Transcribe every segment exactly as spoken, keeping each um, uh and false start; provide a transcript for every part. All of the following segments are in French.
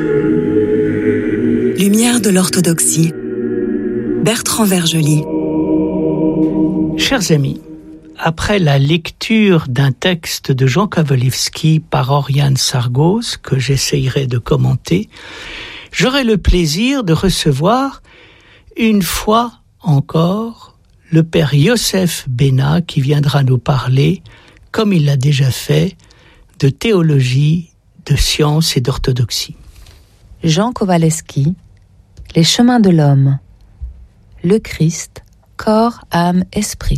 Lumière de l'orthodoxie. Bertrand Vergely. Chers amis, après la lecture d'un texte de Jean Kowalewski par Oriane Sargos, que j'essayerai de commenter, j'aurai le plaisir de recevoir, une fois encore, le père Yosef Bena qui viendra nous parler, comme il l'a déjà fait, de théologie, de science et d'orthodoxie. Jean Kowalewski, Les chemins de l'homme, le Christ, corps, âme, esprit.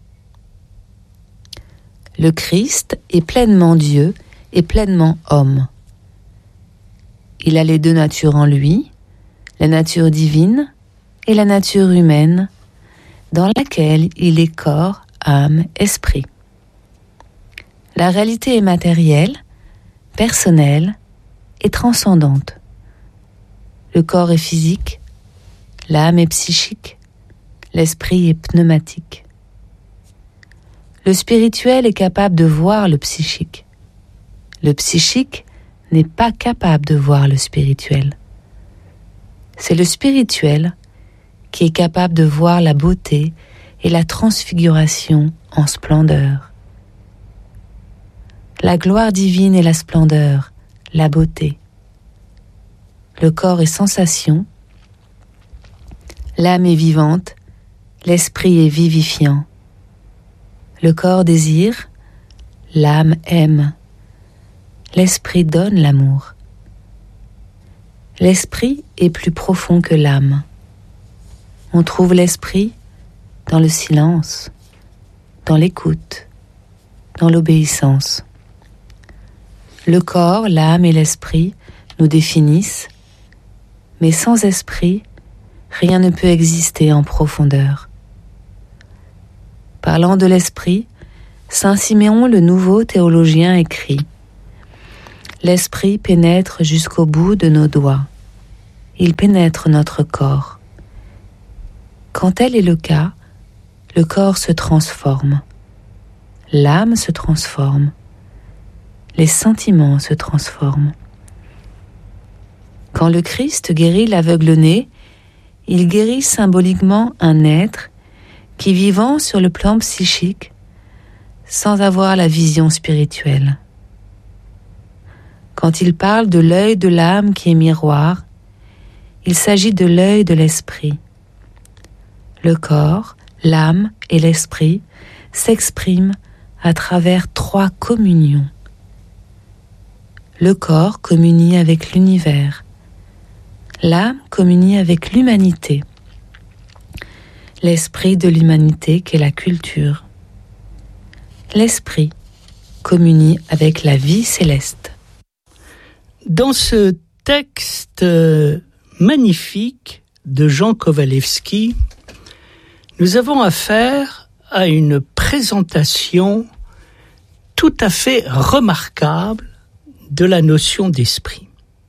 Le Christ est pleinement Dieu et pleinement homme. Il a les deux natures en lui, la nature divine et la nature humaine, dans laquelle il est corps, âme, esprit. La réalité est matérielle, personnelle et transcendante. Le corps est physique, l'âme est psychique, l'esprit est pneumatique. Le spirituel est capable de voir le psychique. Le psychique n'est pas capable de voir le spirituel. C'est le spirituel qui est capable de voir la beauté et la transfiguration en splendeur. La gloire divine et la splendeur, la beauté. Le corps est sensation, l'âme est vivante, l'esprit est vivifiant. Le corps désire, l'âme aime, l'esprit donne l'amour. L'esprit est plus profond que l'âme. On trouve l'esprit dans le silence, dans l'écoute, dans l'obéissance. Le corps, l'âme et l'esprit nous définissent, mais sans esprit, rien ne peut exister en profondeur. Parlant de l'esprit, saint Siméon le nouveau théologien écrit « L'esprit pénètre jusqu'au bout de nos doigts. Il pénètre notre corps. Quand tel est le cas, le corps se transforme. L'âme se transforme. Les sentiments se transforment. Quand le Christ guérit l'aveugle-né, il guérit symboliquement un être qui, vivant sur le plan psychique, sans avoir la vision spirituelle. Quand il parle de l'œil de l'âme qui est miroir, il s'agit de l'œil de l'esprit. Le corps, l'âme et l'esprit s'expriment à travers trois communions. Le corps communie avec l'univers. L'âme communie avec l'humanité. L'esprit de l'humanité qu'est la culture. L'esprit communie avec la vie céleste. Dans ce texte magnifique de Jean Kowalewski, nous avons affaire à une présentation tout à fait remarquable de la notion d'esprit.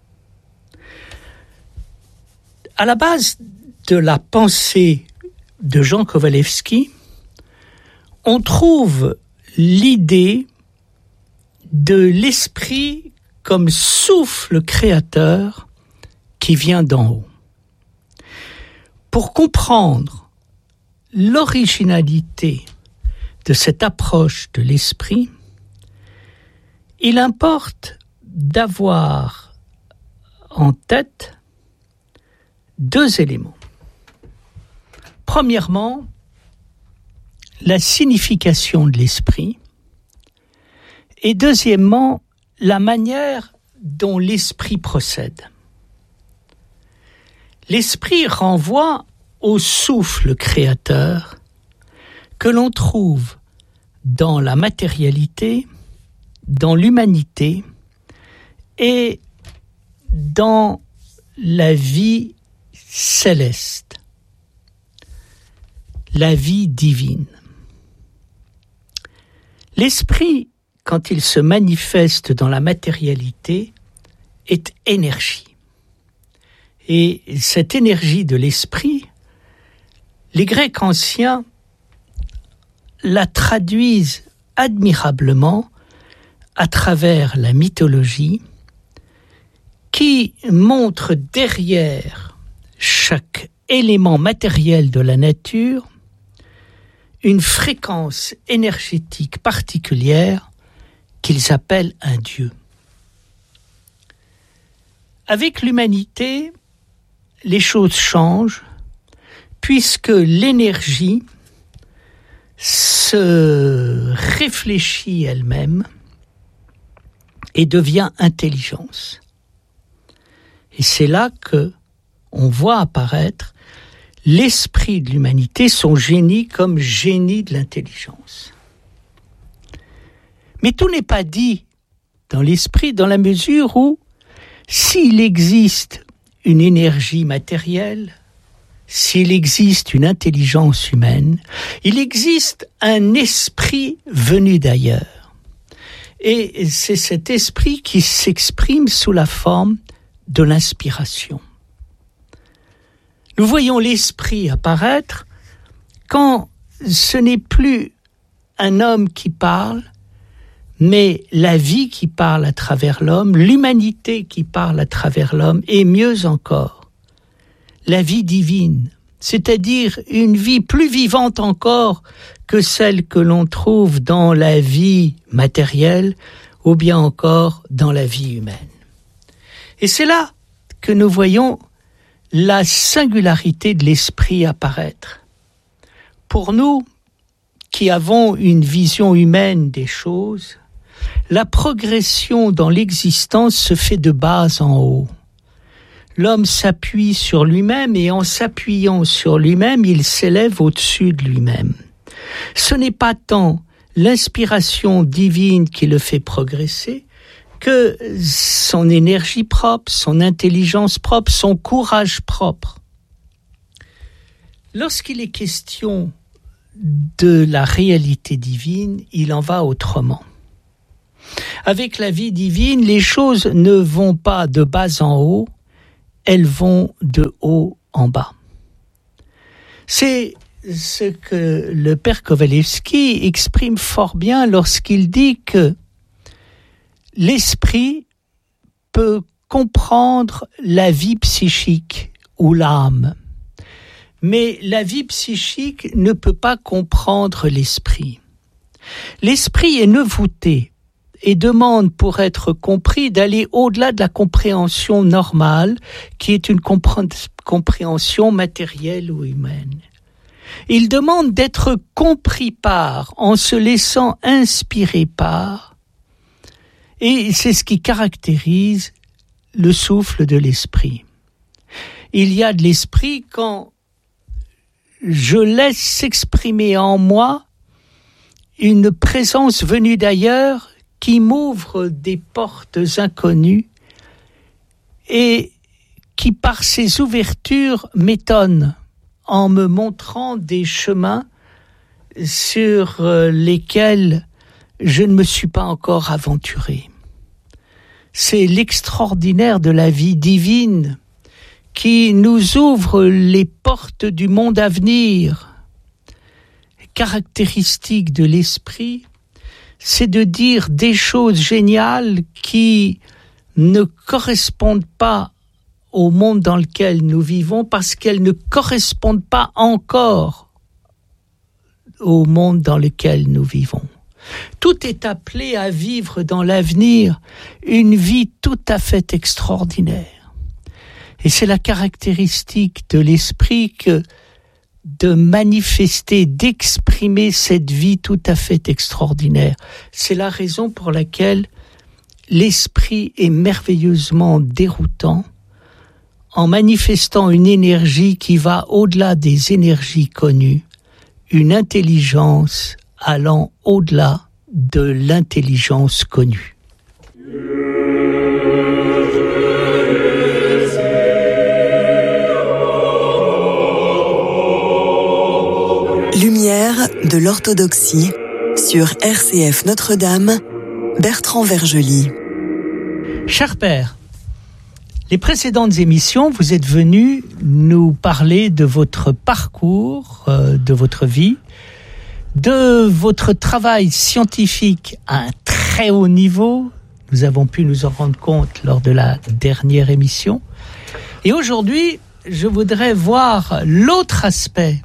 À la base de la pensée de Jean Kowalewski, on trouve l'idée de l'esprit comme souffle créateur qui vient d'en haut. Pour comprendre l'originalité de cette approche de l'esprit, il importe d'avoir en tête deux éléments. Premièrement, la signification de l'esprit et deuxièmement, la manière dont l'esprit procède. L'esprit renvoie au souffle créateur que l'on trouve dans la matérialité, dans l'humanité et dans la vie céleste, la vie divine. L'esprit, quand il se manifeste dans la matérialité, est énergie. Et cette énergie de l'esprit, les Grecs anciens la traduisent admirablement à travers la mythologie qui montre derrière chaque élément matériel de la nature une fréquence énergétique particulière qu'ils appellent un Dieu. Avec l'humanité, les choses changent puisque l'énergie se réfléchit elle-même et devient intelligence. Et c'est là que on voit apparaître l'esprit de l'humanité, son génie comme génie de l'intelligence. Mais tout n'est pas dit dans l'esprit dans la mesure où s'il existe une énergie matérielle, s'il existe une intelligence humaine, il existe un esprit venu d'ailleurs. Et c'est cet esprit qui s'exprime sous la forme de l'inspiration. Nous voyons l'esprit apparaître quand ce n'est plus un homme qui parle, mais la vie qui parle à travers l'homme, l'humanité qui parle à travers l'homme, et mieux encore, la vie divine, c'est-à-dire une vie plus vivante encore que celle que l'on trouve dans la vie matérielle ou bien encore dans la vie humaine. Et c'est là que nous voyons la singularité de l'esprit apparaître. Pour nous, qui avons une vision humaine des choses, la progression dans l'existence se fait de bas en haut. L'homme s'appuie sur lui-même et en s'appuyant sur lui-même, il s'élève au-dessus de lui-même. Ce n'est pas tant l'inspiration divine qui le fait progresser que son énergie propre, son intelligence propre, son courage propre. Lorsqu'il est question de la réalité divine, il en va autrement. Avec la vie divine, les choses ne vont pas de bas en haut, elles vont de haut en bas. C'est ce que le père Kowalewski exprime fort bien lorsqu'il dit que l'esprit peut comprendre la vie psychique ou l'âme, mais la vie psychique ne peut pas comprendre l'esprit. L'esprit est nevouté et demande, pour être compris, d'aller au-delà de la compréhension normale, qui est une compréhension matérielle ou humaine. Il demande d'être compris par, en se laissant inspirer par, et c'est ce qui caractérise le souffle de l'esprit. Il y a de l'esprit quand je laisse s'exprimer en moi une présence venue d'ailleurs qui m'ouvre des portes inconnues et qui, par ses ouvertures, m'étonne en me montrant des chemins sur lesquels je ne me suis pas encore aventuré. C'est l'extraordinaire de la vie divine qui nous ouvre les portes du monde à venir. Caractéristique de l'esprit, c'est de dire des choses géniales qui ne correspondent pas au monde dans lequel nous vivons parce qu'elles ne correspondent pas encore au monde dans lequel nous vivons. Tout est appelé à vivre dans l'avenir une vie tout à fait extraordinaire. Et c'est la caractéristique de l'esprit que de manifester, d'exprimer cette vie tout à fait extraordinaire. C'est la raison pour laquelle l'esprit est merveilleusement déroutant en manifestant une énergie qui va au-delà des énergies connues, une intelligence allant au-delà de l'intelligence connue. Lumière de l'orthodoxie sur R C F Notre-Dame, Bertrand Vergely. Cher père, les précédentes émissions, vous êtes venu nous parler de votre parcours, euh, de votre vie, de votre travail scientifique à un très haut niveau, Nous avons pu nous en rendre compte lors de la dernière émission. Et aujourd'hui, je voudrais voir l'autre aspect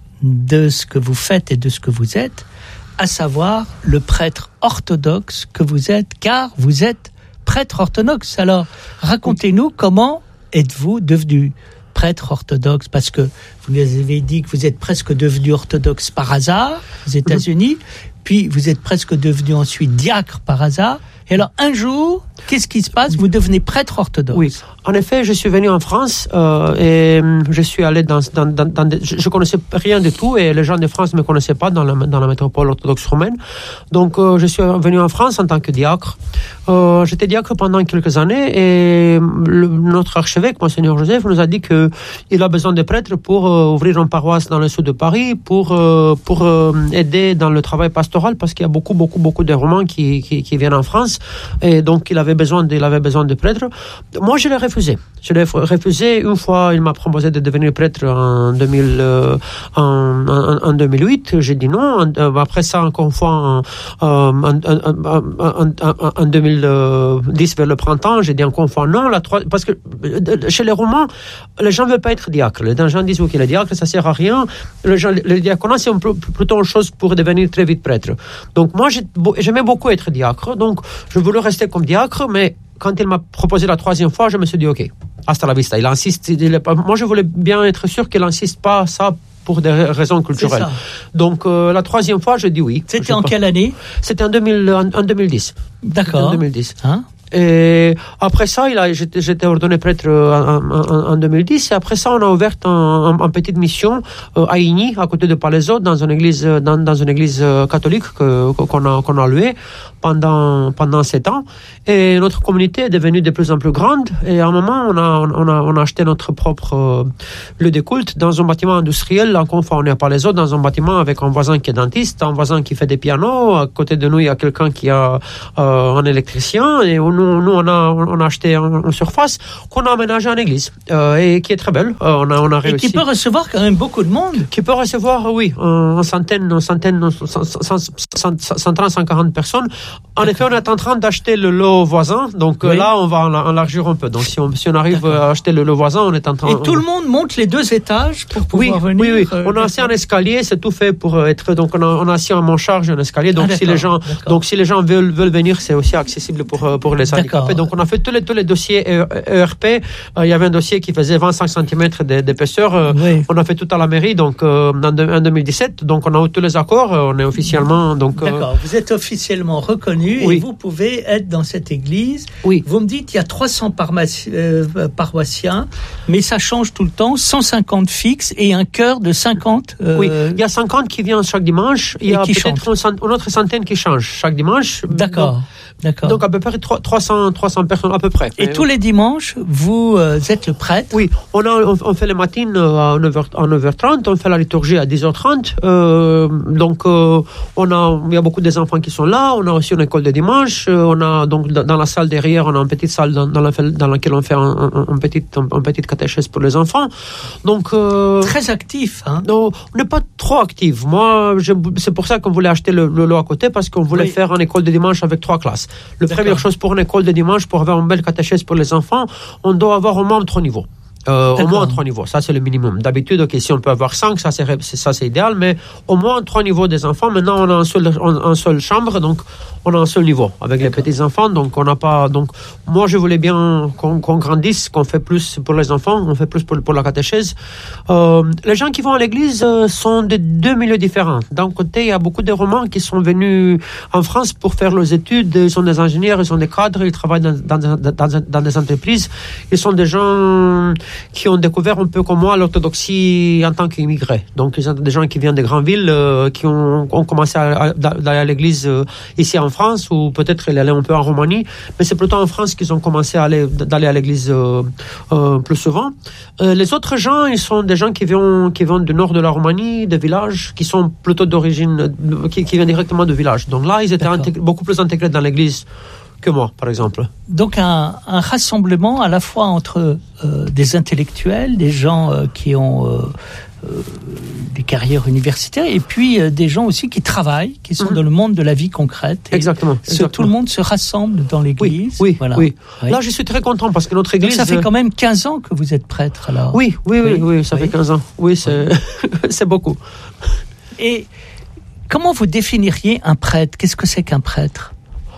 de ce que vous faites et de ce que vous êtes, à savoir le prêtre orthodoxe que vous êtes, car vous êtes prêtre orthodoxe. Alors, racontez-nous comment êtes-vous devenu prêtre orthodoxe, parce que vous nous avez dit que vous êtes presque devenu orthodoxe par hasard aux États-Unis, puis vous êtes presque devenu ensuite diacre par hasard. Et alors, un jour, qu'est-ce qui se passe? Vous devenez prêtre orthodoxe. Oui, en effet, je suis venu en France euh, et je suis allé dans... dans, dans, dans des, je ne connaissais rien du tout et les gens de France ne me connaissaient pas dans la, dans la métropole orthodoxe romaine. Donc, euh, je suis venu en France en tant que diacre. Euh, j'étais diacre pendant quelques années et le, notre archevêque, Monseigneur Joseph, nous a dit qu'il a besoin de prêtres pour euh, ouvrir une paroisse dans le sud de Paris, pour, euh, pour euh, aider dans le travail pastoral, parce qu'il y a beaucoup, beaucoup, beaucoup de Romains qui, qui, qui viennent en France. Et donc, il avait besoin de, il avait besoin de prêtres. Moi, je l'ai refusé. Je l'ai refusé. Une fois, il m'a proposé de devenir prêtre en, deux mille, euh, en, en, en deux mille huit. J'ai dit non. Après ça, encore une fois, en, en, en, en, en deux mille dix, vers le printemps, j'ai dit encore une fois non. La trois, parce que chez les Romains, les gens ne veulent pas être diacres. Les gens disent ok, le diacre, ça ne sert à rien. Les gens, le diaconat, c'est plutôt une chose pour devenir très vite prêtre. Donc, moi, j'aimais beaucoup être diacre. Donc, je voulais rester comme diacre, mais quand il m'a proposé la troisième fois, je me suis dit, OK, hasta la vista. Il insiste. Il est pas, moi, je voulais bien être sûr qu'il n'insiste pas ça pour des raisons culturelles. Donc, euh, la troisième fois, je dis oui. C'était en pas. Quelle année? C'était en, deux mille, en, en deux mille dix. D'accord. En deux mille dix. Hein? Et après ça, il a, j'étais, j'étais ordonné prêtre en, en, en deux mille dix. Et après ça, on a ouvert une un petite mission euh, à Igny, à côté de Palaiseau, dans une église, dans, dans une église catholique que, qu'on a, qu'on a louée pendant, pendant sept ans. Et notre communauté est devenue de plus en plus grande. Et à un moment, on a, on a, on a acheté notre propre euh, lieu de culte dans un bâtiment industriel. Encore une fois, on est à Palaiseau, dans un bâtiment avec un voisin qui est dentiste, un voisin qui fait des pianos. À côté de nous, il y a quelqu'un qui a euh, un électricien. Et on Nous, nous, on a, on a acheté une surface qu'on a aménagée en église euh, et qui est très belle. Euh, on a, on a réussi. Et qui peut recevoir quand même beaucoup de monde. Qui peut recevoir, oui, une centaine, une centaine, cent trente, cent quarante personnes. En D'accord. effet, on est en train d'acheter le lot voisin. Donc oui. là, on va enlargir un peu. Donc si on, si on arrive D'accord. à acheter le lot voisin, on est en train. Et tout on... le monde monte les deux étages pour pouvoir oui, venir. Oui, oui. Euh, on a assis un escalier. C'est tout fait pour être. Donc on a, on a assis en charge un escalier. Donc ah, si les gens, D'accord. donc si les gens veulent, veulent venir, c'est aussi accessible pour pour les handicapés. Donc on a fait tous les tous les dossiers E R P. Euh, il y avait un dossier qui faisait vingt-cinq centimètres d'épaisseur. Euh, oui. On a fait tout à la mairie. Donc euh, en deux mille dix-sept. Donc on a eu tous les accords. Euh, on est officiellement donc. D'accord. Euh... Vous êtes officiellement reconnu oui. et vous pouvez être dans cette église. Oui. Vous me dites il y a trois cents paroissiens, euh, paroissiens, mais ça change tout le temps. cent cinquante fixes et un chœur de cinquante. Euh... Oui. Il y a cinquante qui viennent chaque dimanche. Il y a peut-être une, une autre centaine qui changent chaque dimanche. D'accord. Donc, D'accord. Donc à peu près trois cents, trois cents personnes à peu près. Et Mais, tous les dimanches, vous euh, êtes le prêtre? Oui, on, a, on, on fait les matines à neuf heures trente, on fait la liturgie à dix heures trente. Euh, donc euh, on a, il y a beaucoup des enfants qui sont là. On a aussi une école de dimanche. Euh, on a donc dans la salle derrière, on a une petite salle dans, dans, la, dans laquelle on fait un, un, un petit, un, un petite catéchèse pour les enfants. Donc euh, très actif, hein? Non, on n'est pas trop actif. Moi, je, c'est pour ça qu'on voulait acheter le, le lot à côté, parce qu'on voulait oui. faire une école de dimanche avec trois classes. La première chose pour une école de dimanche, pour avoir une belle catéchèse pour les enfants, on doit avoir au moins trois niveaux. Euh, au moins trois niveaux, ça c'est le minimum. D'habitude, okay, si on peut avoir cinq, ça c'est, ça c'est idéal, mais au moins trois niveaux des enfants. Maintenant, on a un seul, un, un seul chambre, donc on a un seul niveau avec D'accord. les petits enfants. Donc on n'a pas. Donc moi, je voulais bien qu'on, qu'on grandisse, qu'on fait plus pour les enfants, on fait plus pour, pour la catéchèse. Euh, les gens qui vont à l'église euh, sont de deux milieux différents. D'un côté, il y a beaucoup de Romains qui sont venus en France pour faire leurs études. Ils sont des ingénieurs, ils sont des cadres, ils travaillent dans, dans, dans, dans des entreprises. Ils sont des gens qui ont découvert un peu comme moi l'orthodoxie en tant qu'immigrés. Donc, ils sont des gens qui viennent des grandes villes, euh, qui ont, ont commencé à, à, d'aller à l'église euh, ici en France, ou peut-être ils allaient un peu en Roumanie, mais c'est plutôt en France qu'ils ont commencé à aller, d'aller à l'église euh, euh, plus souvent. Euh, les autres gens, ils sont des gens qui viennent, qui viennent du nord de la Roumanie, des villages, qui sont plutôt d'origine, qui, qui viennent directement de villages. Donc là, ils étaient intégrés, beaucoup plus intégrés dans l'église que moi, par exemple. Donc un, un rassemblement à la fois entre euh, des intellectuels, des gens euh, qui ont euh, des carrières universitaires, et puis euh, des gens aussi qui travaillent, qui sont mm-hmm. dans le monde de la vie concrète. Exactement. Ce, exactement. Tout le monde se rassemble dans l'église. Oui, oui, voilà. oui. oui. Là, je suis très content parce que notre église... Donc ça fait quand même quinze ans que vous êtes prêtre, alors. Oui, oui, oui, oui, oui ça oui. fait quinze ans. Oui, c'est, oui. c'est beaucoup. Et comment vous définiriez un prêtre ? Qu'est-ce que c'est qu'un prêtre ?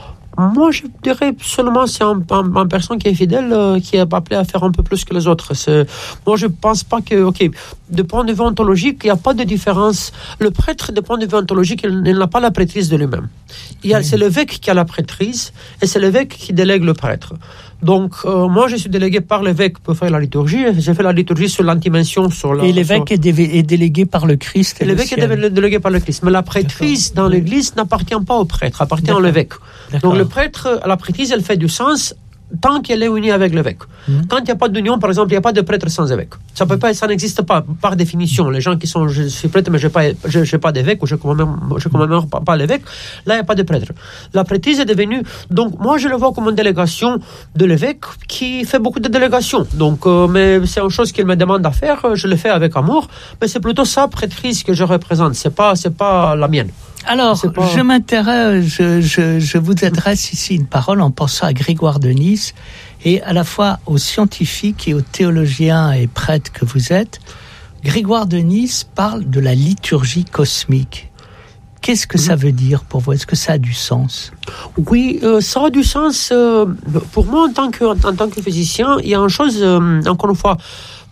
Moi, je dirais seulement c'est un, un, un personne qui est fidèle, euh, qui est appelé à faire un peu plus que les autres. C'est, moi, je pense pas que, ok, de point de vue ontologique, il n'y a pas de différence. Le prêtre, de point de vue ontologique, il, il n'a pas la prêtrise de lui-même. Il y a, oui. C'est l'évêque qui a la prêtrise et c'est l'évêque qui délègue le prêtre. Donc, euh, moi, je suis délégué par l'évêque pour faire la liturgie. J'ai fait la liturgie sur l'antimension. Sur la, et l'évêque sur... est, dé- est délégué par le Christ. Et l'évêque le est délégué par le Christ. Mais la prêtrise D'accord. dans l'église n'appartient pas au prêtre, appartient D'accord. à l'évêque. D'accord. Donc, le prêtre, la prêtrise, elle fait du sens tant qu'elle est unie avec l'évêque. Mmh. Quand il n'y a pas d'union, par exemple, il n'y a pas de prêtre sans évêque. Ça peut pas, ça n'existe pas, par définition. Les gens qui sont, je suis prêtre, mais je n'ai pas, je, je pas d'évêque, ou je ne commémore pas, pas l'évêque, là, il n'y a pas de prêtre. La prêtrise est devenue, donc, moi, je le vois comme une délégation de l'évêque qui fait beaucoup de délégations. Donc, euh, mais c'est une chose qu'il me demande à faire, je le fais avec amour, mais c'est plutôt sa prêtrise que je représente, c'est pas, c'est pas la mienne. Alors, pas... je m'intéresse, je, je, je vous adresse ici une parole en pensant à Grégoire de Nice et à la fois aux scientifiques et aux théologiens et prêtres que vous êtes. Grégoire de Nice parle de la liturgie cosmique. Qu'est-ce que mmh. ça veut dire pour vous ? Est-ce que ça a du sens ? Oui, euh, ça a du sens. Euh, pour moi, en tant que, en tant que physicien, il y a une chose, euh, encore une fois,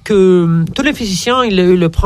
que tous les physiciens, ils il le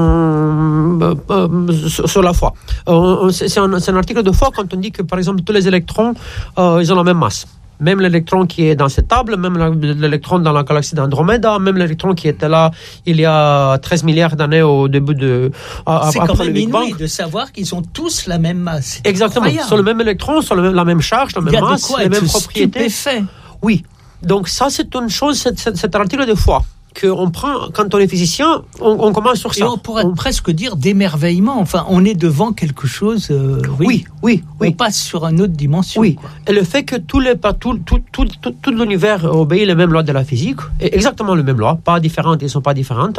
prennent euh, euh, sur, sur la foi. Euh, c'est, un, c'est un article de foi quand on dit que, par exemple, tous les électrons, euh, ils ont la même masse. Même l'électron qui est dans cette table, même l'électron dans la galaxie d'Andromeda, même l'électron qui était là il y a treize milliards d'années au début de... À, c'est quand même inouï de savoir qu'ils ont tous la même masse. C'est exactement. Incroyable. Sur le même électron, sur le même, la même charge, la même masse, les mêmes propriétés. Stupéfait. Oui. Donc ça, c'est une chose, c'est, c'est, c'est un article de foi qu'on prend, quand on est physicien, on, on commence sur ça. Et on pourrait on... presque dire d'émerveillement. Enfin, on est devant quelque chose... Euh, oui, oui, oui, oui. On passe sur une autre dimension. Oui, quoi. Et le fait que tout, les, tout, tout, tout, tout, tout l'univers obéit les mêmes lois de la physique, exactement les mêmes lois, pas différentes, elles ne sont pas différentes,